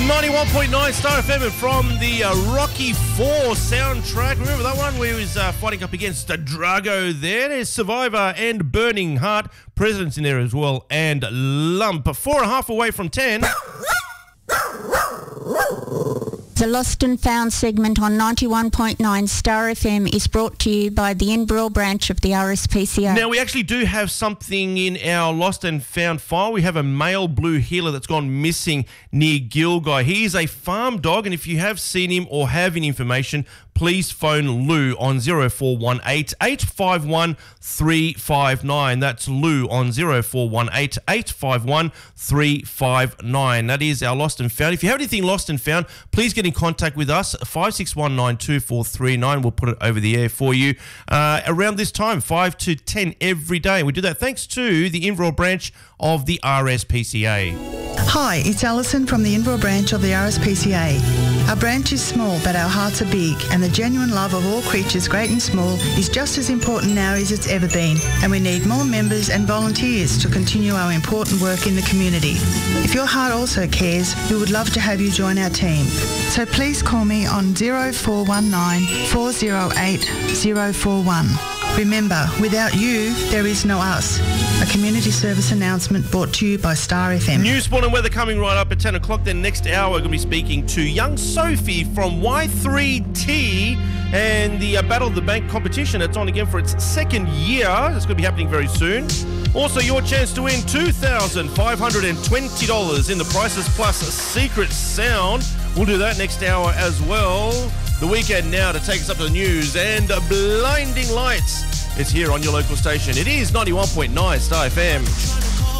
91.9 Star FM and from the Rocky 4 soundtrack. Remember that one where he was fighting up against Drago there? There's Survivor and Burning Heart. President's in there as well. And Lump. 4.5 away from 10. The Lost and Found segment on 91.9 Star FM is brought to you by the Inverell branch of the RSPCA. Now, we actually do have something in our Lost and Found file. We have a male blue heeler that's gone missing near Gilgai. He is a farm dog, and if you have seen him or have any information, please phone Lou on 0418 851 359. That's Lou on 0418 851 359. That is our Lost and Found. If you have anything lost and found, please get in contact with us, 56192439. We'll put it over the air for you around this time, 5 to 10 every day. We do that thanks to the Inverell branch of the RSPCA. Hi, it's Alison from the Inverell branch of the RSPCA. Our branch is small, but our hearts are big, and the genuine love of all creatures, great and small, is just as important now as it's ever been, and we need more members and volunteers to continue our important work in the community. If your heart also cares, we would love to have you join our team. So please call me on 0419 408 041. Remember, without you, there is no us. A community service announcement brought to you by Star FM. News, sport and weather coming right up at 10 o'clock. Then next hour, we're going to be speaking to young Sophie from Y3T and the Battle of the Bank competition. It's on again for its second year. It's going to be happening very soon. Also, your chance to win $2,520 in the Prices Plus Secret Sound. We'll do that next hour as well. The weekend now to take us up to the news and blinding lights. It's here on your local station. It is 91.9 Star FM.